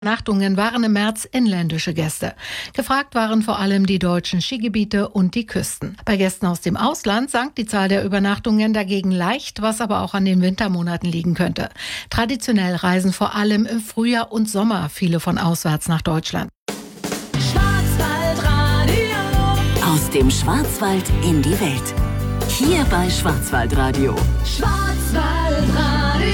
Übernachtungen waren im März inländische Gäste. Gefragt waren vor allem die deutschen Skigebiete und die Küsten. Bei Gästen aus dem Ausland sank die Zahl der Übernachtungen dagegen leicht, was aber auch an den Wintermonaten liegen könnte. Traditionell reisen vor allem im Frühjahr und Sommer viele von auswärts nach Deutschland. Schwarzwaldradio. Aus dem Schwarzwald in die Welt. Hier bei Schwarzwaldradio. Schwarzwaldradio.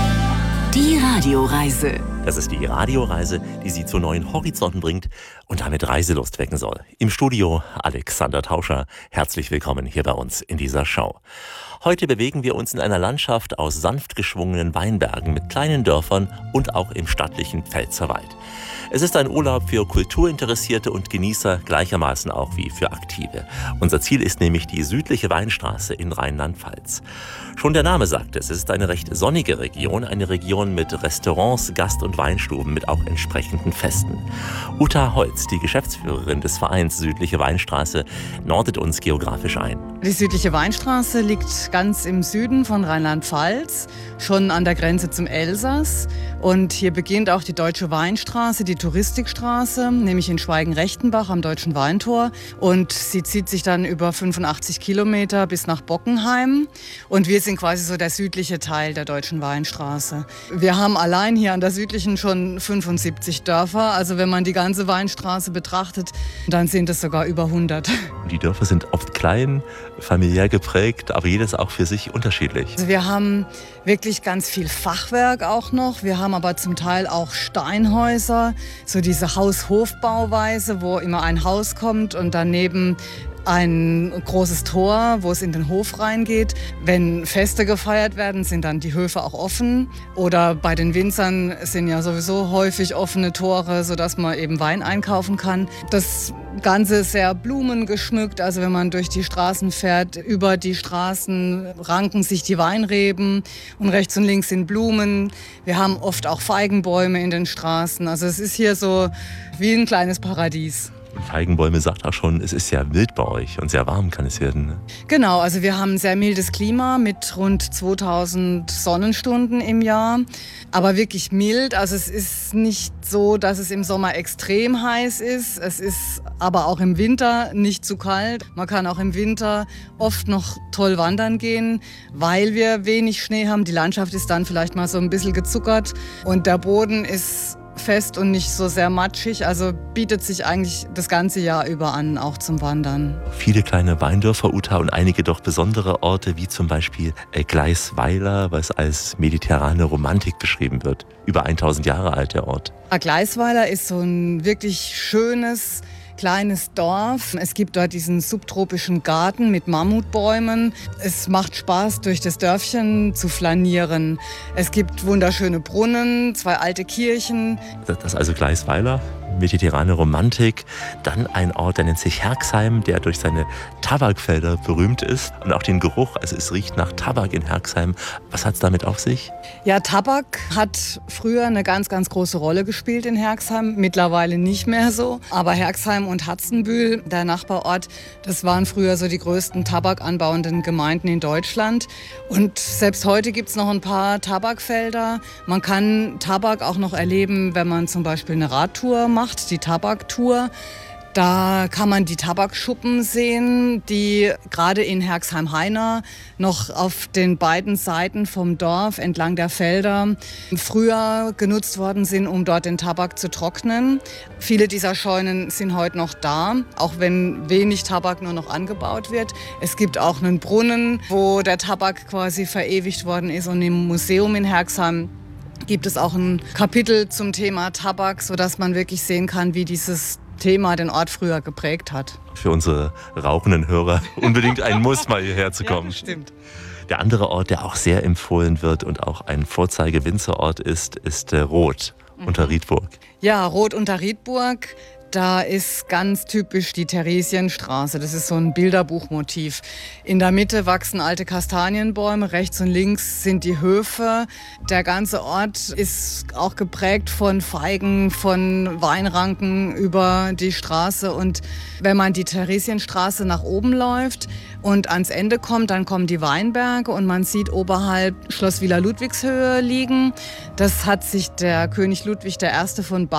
Die Radioreise. Das ist die Radioreise, die Sie zu neuen Horizonten bringt und damit Reiselust wecken soll. Im Studio Alexander Tauscher. Herzlich willkommen hier bei uns in dieser Show. Heute bewegen wir uns in einer Landschaft aus sanft geschwungenen Weinbergen mit kleinen Dörfern und auch im stattlichen Pfälzerwald. Es ist ein Urlaub für Kulturinteressierte und Genießer, gleichermaßen auch wie für Aktive. Unser Ziel ist nämlich die südliche Weinstraße in Rheinland-Pfalz. Schon der Name sagt es ist eine recht sonnige Region, eine Region mit Restaurants, Gast- und Weinstuben mit auch entsprechenden Festen. Uta Holz, die Geschäftsführerin des Vereins Südliche Weinstraße, nordet uns geografisch ein. Die südliche Weinstraße liegt ganz im Süden von Rheinland-Pfalz, schon an der Grenze zum Elsass. Und hier beginnt auch die Deutsche Weinstraße, die Touristikstraße, nämlich in Schweigen-Rechtenbach am Deutschen Weintor. Und sie zieht sich dann über 85 Kilometer bis nach Bockenheim. Und wir sind quasi so der südliche Teil der Deutschen Weinstraße. Wir haben allein hier an der südlichen schon 75 Dörfer. Also wenn man die ganze Weinstraße betrachtet, dann sind es sogar über 100. Die Dörfer sind oft klein, familiär geprägt, aber jedes auch für sich unterschiedlich. Also wir haben wirklich ganz viel Fachwerk auch noch. Wir haben aber zum Teil auch Steinhäuser, so diese Haus-Hof-Bauweise, wo immer ein Haus kommt und daneben ein großes Tor, wo es in den Hof reingeht. Wenn Feste gefeiert werden, sind dann die Höfe auch offen. Oder bei den Winzern sind ja sowieso häufig offene Tore, sodass man eben Wein einkaufen kann. Das Ganze ist sehr blumengeschmückt. Also wenn man durch die Straßen fährt, über die Straßen ranken sich die Weinreben und rechts und links sind Blumen. Wir haben oft auch Feigenbäume in den Straßen. Also es ist hier so wie ein kleines Paradies. Feigenbäume sagt auch schon, es ist sehr mild bei euch und sehr warm kann es werden. Genau, also wir haben ein sehr mildes Klima mit rund 2000 Sonnenstunden im Jahr. Aber wirklich mild, also es ist nicht so, dass es im Sommer extrem heiß ist. Es ist aber auch im Winter nicht zu kalt. Man kann auch im Winter oft noch toll wandern gehen, weil wir wenig Schnee haben. Die Landschaft ist dann vielleicht mal so ein bisschen gezuckert und der Boden ist fest und nicht so sehr matschig, also bietet sich eigentlich das ganze Jahr über an, auch zum Wandern. Viele kleine Weindörfer, Uta, und einige doch besondere Orte, wie zum Beispiel Gleisweiler, was als mediterrane Romantik beschrieben wird. Über 1000 Jahre alt der Ort. Gleisweiler ist so ein wirklich schönes, kleines Dorf. Es gibt dort diesen subtropischen Garten mit Mammutbäumen. Es macht Spaß, durch das Dörfchen zu flanieren. Es gibt wunderschöne Brunnen, 2 alte Kirchen. Das ist also Gleisweiler, mediterrane Romantik. Dann ein Ort, der nennt sich Herxheim, der durch seine Tabakfelder berühmt ist. Und auch den Geruch, also es riecht nach Tabak in Herxheim. Was hat es damit auf sich? Ja, Tabak hat früher eine ganz, ganz große Rolle gespielt in Herxheim. Mittlerweile nicht mehr so. Aber Herxheim und Hatzenbühl, der Nachbarort, das waren früher so die größten tabakanbauenden Gemeinden in Deutschland. Und selbst heute gibt es noch ein paar Tabakfelder. Man kann Tabak auch noch erleben, wenn man zum Beispiel eine Radtour macht, die Tabaktour. Da kann man die Tabakschuppen sehen, die gerade in Herxheim-Haina noch auf den beiden Seiten vom Dorf entlang der Felder früher genutzt worden sind, um dort den Tabak zu trocknen. Viele dieser Scheunen sind heute noch da, auch wenn wenig Tabak nur noch angebaut wird. Es gibt auch einen Brunnen, wo der Tabak quasi verewigt worden ist, und im Museum in Herxheim gibt es auch ein Kapitel zum Thema Tabak, sodass man wirklich sehen kann, wie dieses Thema den Ort früher geprägt hat. Für unsere rauchenden Hörer unbedingt ein Muss, mal hierher zu kommen. Ja, stimmt. Der andere Ort, der auch sehr empfohlen wird und auch ein Vorzeige-Winzerort ist Roth unter Rietburg. Ja, Roth unter Rietburg. Da ist ganz typisch die Theresienstraße. Das ist so ein Bilderbuchmotiv. In der Mitte wachsen alte Kastanienbäume, rechts und links sind die Höfe. Der ganze Ort ist auch geprägt von Feigen, von Weinranken über die Straße. Und wenn man die Theresienstraße nach oben läuft und ans Ende kommt, dann kommen die Weinberge und man sieht oberhalb Schloss Villa Ludwigshöhe liegen. Das hat sich der König Ludwig I. von